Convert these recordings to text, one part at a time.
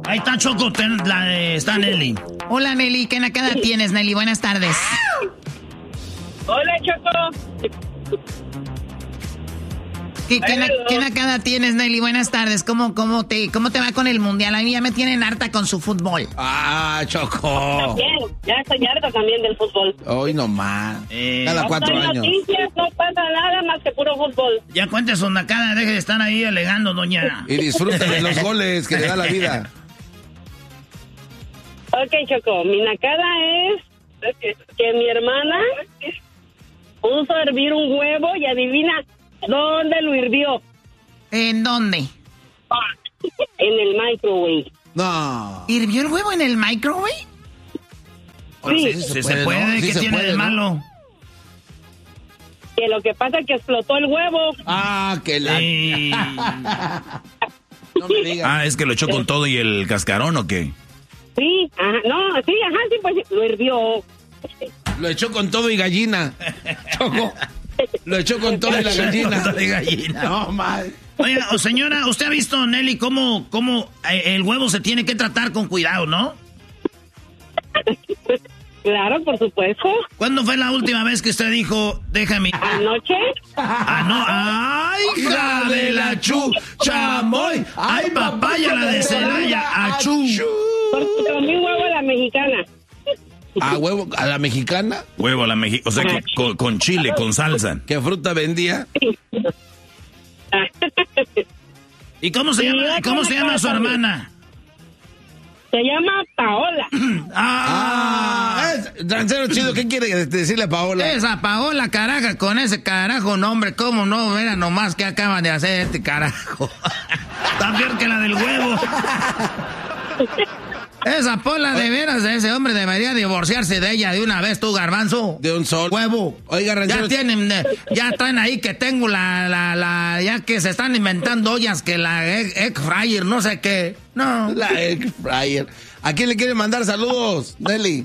Ahí está Choco, está Nelly. Hola Nelly, ¿qué nacada tienes, Nelly? Buenas tardes. Hola, Choco. ¿Qué nacada tienes, Nelly? Buenas tardes. ¿Cómo te va con el mundial? A mí ya me tienen harta con su fútbol. Ah, Choco. También, ya estoy harta también del fútbol. Hoy nomás. Cada 4 No hay años. noticias, no pasa nada más que puro fútbol. Ya cuente su nacada, deje de estar ahí alegando, doña. Y disfruten de los goles que le da la vida. Ok, Choco, mi nacada es que mi hermana puso a hervir un huevo y adivina dónde lo hirvió. ¿En dónde? En el microwave. No. ¿Hirvió el huevo en el microwave? Sí, Si se puede, ¿no? ¿qué Sí se tiene puede, de ¿no? malo? Que lo que pasa es que explotó el huevo. Ah, que la... Ey. No me digas. Ah, ¿es que lo echó con todo y el cascarón o qué? Sí, ajá, sí, pues lo hirvió. Lo echó con todo y gallina. Choco. Lo echó con todo y la gallina. De gallina. No, mal. Oiga, señora, ¿usted ha visto, Nelly, cómo el huevo se tiene que tratar con cuidado, no? Claro, por supuesto. ¿Cuándo fue la última vez que usted dijo, déjame? Anoche. Ah, no. ¡Ay, hija de la chamoy! ¡Ay, papaya, la de Celaya! ¡Achú! Porque comí huevo a la mexicana. ¿A huevo? ¿A la mexicana? Huevo a la mexicana. O sea, que con chile, con salsa. ¿Qué fruta vendía? ¿Y cómo se llama su hermana? Se llama Paola. Trancero chido, ¿qué quiere decirle a Paola? Esa Paola, caraja, con ese carajo nombre, ¿cómo no? Mira nomás que acaban de hacer este carajo. Está peor que la del huevo. Esa Paola, de veras, ese hombre debería divorciarse de ella de una vez, tú, garbanzo. De un sol. Huevo. Oiga, ranchero. Ya están ahí que tengo ya que se están inventando ollas que la egg fryer, no sé qué. No. La egg fryer. ¿A quién le quiere mandar saludos, Nelly?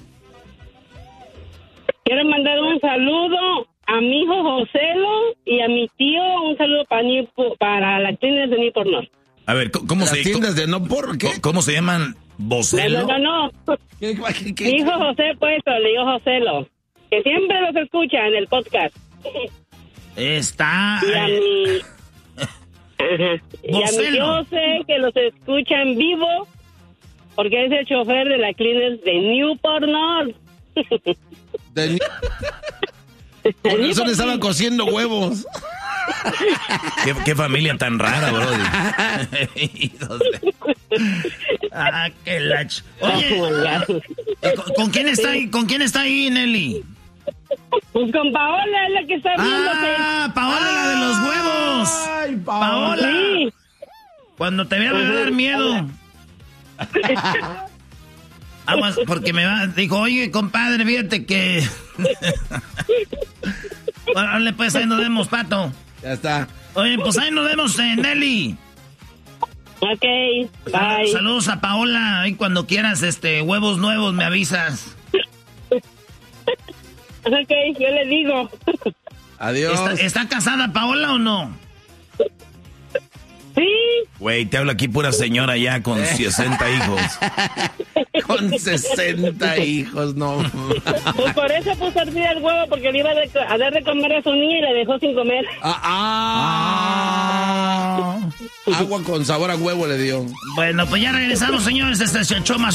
Quiero mandar un saludo a mi hijo Joselo y a mi tío. Un saludo para las tiendas de Newport North. A ver, ¿cómo Las se tiendas de no por qué. ¿Cómo se llaman? ¿Vocelo? No. ¿Qué? Mi hijo José, pues, le digo Joselo. Que siempre los escucha en el podcast. Está... Y a mi... Ajá. Y a mi Vocelo. tío José, que los escucha en vivo, porque es el chofer de la Cleaners de Newport North. Por eso le estaban cociendo huevos. ¿Qué familia tan rara, brody? Qué lach. Oye, ¿con quién está ahí, Nelly? Pues con Paola, es la que está viéndote. Paola, la de los huevos. Ay, Paola. Sí. Cuando te vea me va a dar miedo. Aguas, porque dijo, oye, compadre, fíjate que... Bueno, pues ahí nos vemos, Pato. Ya está. Oye, pues ahí nos vemos, Nelly. Ok, bye. Saludos a Paola. Ahí cuando quieras, huevos nuevos, me avisas. Ok, yo le digo. Adiós. ¿Está casada Paola o no? Sí. Güey, te hablo aquí pura señora ya con 60 hijos. Con 60 hijos, no. Pues por eso puso a hervir el huevo, porque le iba a dar de comer a su niña y la dejó sin comer. Agua con sabor a huevo le dio. Bueno, pues ya regresamos, señores. Este es el show más